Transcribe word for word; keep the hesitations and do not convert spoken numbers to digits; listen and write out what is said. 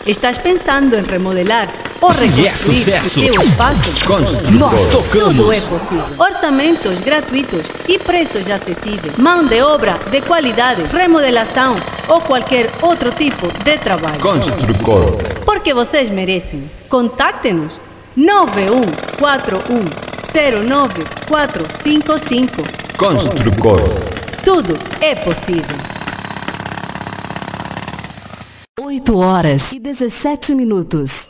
Estás pensando em remodelar ou Se é reconstruir sucesso, o teu espaço? Construcor. Nós Tocamos. Tudo é possível. Orçamentos gratuitos e preços acessíveis. Mão de obra de qualidade, remodelação ou qualquer outro tipo de trabalho. Construcor. Porque vocês merecem. Contacte-nos nove um quatro um zero nove quatro cinco cinco. Construcor. Tudo é possível. oito horas e dezessete minutos.